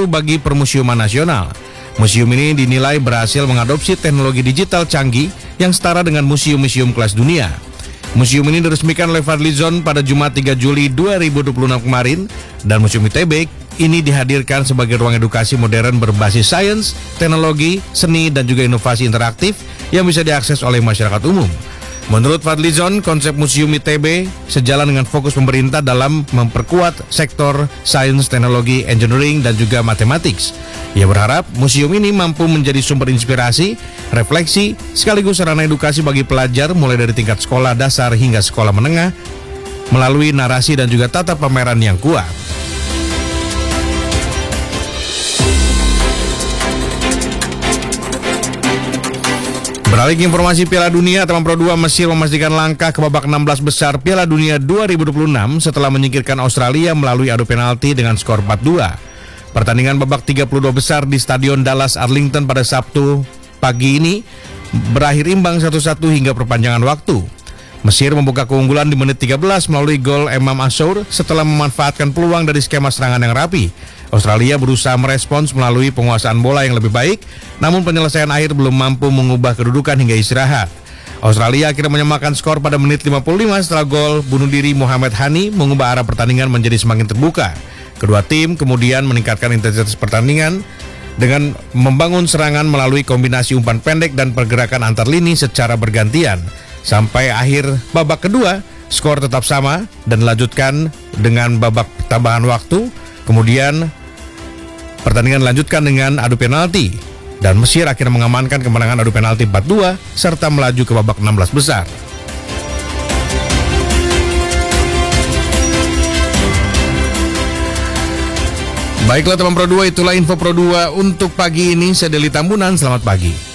baru bagi Permusiuman Nasional. Museum ini dinilai berhasil mengadopsi teknologi digital canggih yang setara dengan museum-museum kelas dunia. Museum ini diresmikan oleh Fadlizon pada Jumat 3 Juli 2026 kemarin, dan Museum ITB ini dihadirkan sebagai ruang edukasi modern berbasis sains, teknologi, seni, dan juga inovasi interaktif yang bisa diakses oleh masyarakat umum. Menurut Fadlizon, konsep Museum ITB sejalan dengan fokus pemerintah dalam memperkuat sektor sains, teknologi, engineering, dan juga matematik. Ia berharap museum ini mampu menjadi sumber inspirasi, refleksi, sekaligus sarana edukasi bagi pelajar mulai dari tingkat sekolah dasar hingga sekolah menengah melalui narasi dan juga tata pameran yang kuat. Beralih ke informasi Piala Dunia, Taman Pro 2 Mesir memastikan langkah ke babak 16 besar Piala Dunia 2026 setelah menyingkirkan Australia melalui adu penalti dengan skor 4-2. Pertandingan babak 32 besar di Stadion Dallas Arlington pada Sabtu pagi ini berakhir imbang 1-1 hingga perpanjangan waktu. Mesir membuka keunggulan di menit 13 melalui gol Emam Ashour setelah memanfaatkan peluang dari skema serangan yang rapi. Australia berusaha merespons melalui penguasaan bola yang lebih baik, namun penyelesaian akhir belum mampu mengubah kedudukan hingga istirahat. Australia akhirnya menyamakan skor pada menit 55 setelah gol bunuh diri Mohamed Hani mengubah arah pertandingan menjadi semakin terbuka. Kedua tim kemudian meningkatkan intensitas pertandingan dengan membangun serangan melalui kombinasi umpan pendek dan pergerakan antar lini secara bergantian. Sampai akhir babak kedua, skor tetap sama dan dilanjutkan dengan babak tambahan waktu. Kemudian pertandingan dilanjutkan dengan adu penalti dan Mesir akhirnya mengamankan kemenangan adu penalti 4-2 serta melaju ke babak 16 besar. Baiklah teman Pro 2, itulah info Pro 2 untuk pagi ini. Saya Deli Tambunan, selamat pagi.